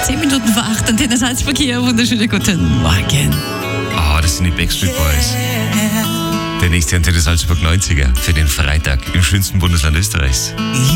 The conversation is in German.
10 Minuten vor 8 Antenne Salzburg hier. Wunderschönen guten Morgen. Das sind die Backstreet Boys. Der nächste Antenne Salzburg 90er für den Freitag im schönsten Bundesland Österreichs.